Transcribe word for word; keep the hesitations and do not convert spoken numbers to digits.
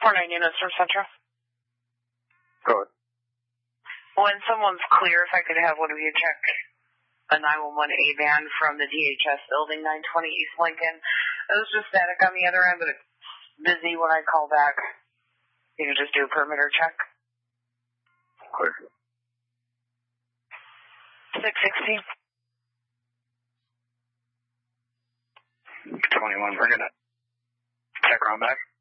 four nine units from Central. Go ahead. When someone's clear, if I could have one of you check a nine one one A van from the D H S building, nine twenty East Lincoln. It was just static on the other end, but it's busy when I call back. You can just do a perimeter check. Clear. six sixteen. twenty-one, bring it up. Check around back.